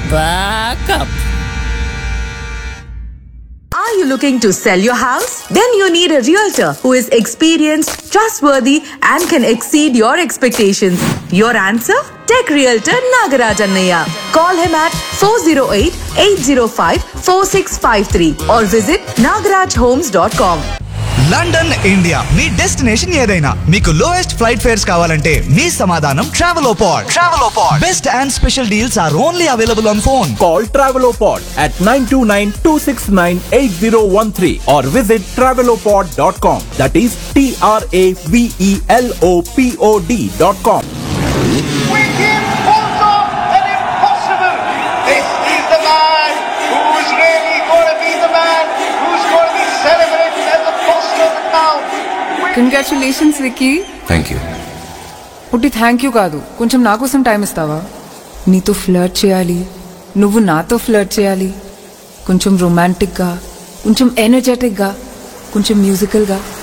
Pack up. Are you looking to sell your house? Then you need a realtor who is experienced, trustworthy, and can exceed your expectations. Your answer? Tech Realtor Nagaraj Annaiya. Call him at 408-805-4653 or visit nagarajhomes.com. London India me destination ఏదైనా మీకు lowest flight fares కావాలంటే మీ సమాధానం Travelopod. Best and special deals are only available on phone. Call Travelopod at 929-269-8013 or visit travelopod.com. That is TRAVELOPOD.com. We give also an impossible. This is the man who's really going to be the man who's going to be celebrated as the boss of the town. Congratulations Vicky. Thank you. పుట్టి thank you కాదు, కొంచెం నా కోసం time ఇస్తావా? నీతో flirt చేయాలి, నువ్వు నాతో ఫ్లర్ట్ చేయాలి. కొంచెం రొమాంటిక్గా, కొంచెం ఎనర్జెటిక్గా, కొంచెం మ్యూజికల్గా.